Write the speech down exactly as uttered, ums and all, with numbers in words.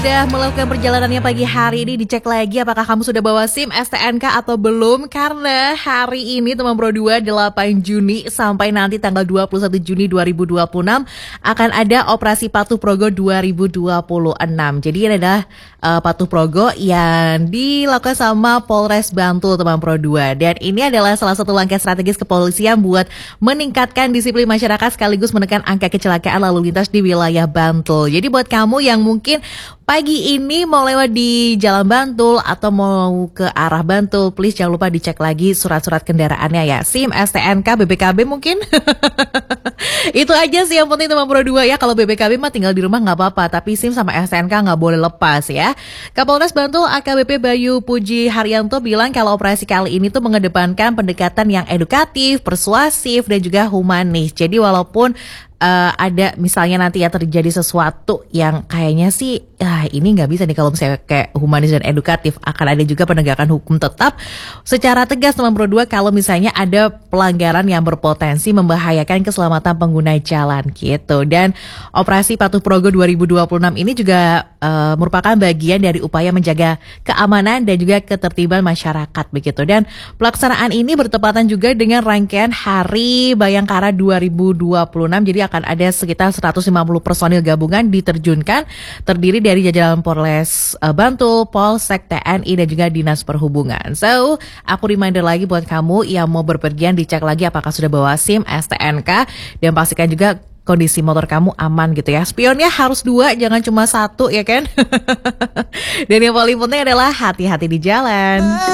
Sudah melakukan perjalanannya pagi hari ini, dicek lagi apakah kamu sudah bawa SIM S T N K atau belum. Karena hari ini teman Pro dua delapan Juni sampai nanti tanggal dua puluh satu Juni dua ribu dua puluh enam akan ada operasi Patuh Progo dua ribu dua puluh enam. Jadi ini adalah uh, Patuh Progo yang dilakukan sama Polres Bantul teman Pro dua. Dan ini adalah salah satu langkah strategis kepolisian buat meningkatkan disiplin masyarakat sekaligus menekan angka kecelakaan lalu lintas di wilayah Bantul. Jadi buat kamu yang mungkin pagi ini mau lewat di Jalan Bantul atau mau ke arah Bantul, please jangan lupa dicek lagi surat-surat kendaraannya ya. SIM, S T N K, B P K B mungkin. Itu aja sih yang penting teman Pro dua ya. Kalau B P K B mah tinggal di rumah nggak apa-apa, tapi SIM sama S T N K nggak boleh lepas ya. Kapolres Bantul A K B P Bayu Puji Haryanto bilang kalau operasi kali ini tuh mengedepankan pendekatan yang edukatif, persuasif, dan juga humanis. Jadi walaupun Uh, ada misalnya nanti ya terjadi sesuatu yang kayaknya sih ah, ini nggak bisa nih kalau misalnya kayak humanis dan edukatif, akan ada juga penegakan hukum tetap secara tegas teman Pro dua kalau misalnya ada pelanggaran yang berpotensi membahayakan keselamatan pengguna jalan gitu. Dan operasi Patuh Progo dua ribu dua puluh enam ini juga uh, merupakan bagian dari upaya menjaga keamanan dan juga ketertiban masyarakat begitu. Dan pelaksanaan ini bertepatan juga dengan rangkaian Hari Bayangkara dua ribu dua puluh enam. Jadi akan ada sekitar seratus lima puluh personil gabungan diterjunkan, terdiri dari jajaran Polres uh, Bantul, Polsek, T N I, dan juga Dinas Perhubungan. So, aku reminder lagi buat kamu yang mau berpergian, dicek lagi apakah sudah bawa SIM, S T N K, dan pastikan juga kondisi motor kamu aman gitu ya. Spionnya harus dua, jangan cuma satu ya kan. Dan yang paling penting adalah hati-hati di jalan.